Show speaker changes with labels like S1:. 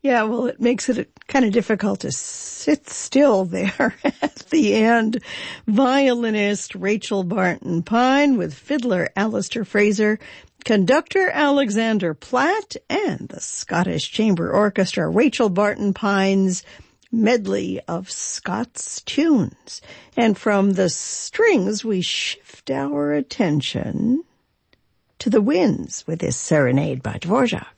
S1: Yeah, well, it makes it kind of difficult to sit still there at the end. Violinist Rachel Barton Pine with fiddler Alistair Fraser, conductor Alexander Platt, and the Scottish Chamber Orchestra, Rachel Barton Pine's medley of Scots tunes. And from the strings, we shift our attention to the winds with this serenade by Dvorak.